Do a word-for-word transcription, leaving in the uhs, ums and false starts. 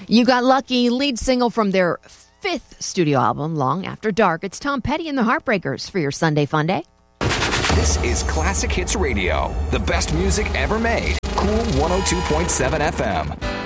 You Got Lucky, lead single from their fifth studio album, Long After Dark. It's Tom Petty and the Heartbreakers for your Sunday Fun Day. This is Classic Hits Radio, the best music ever made. Cool one oh two point seven F M.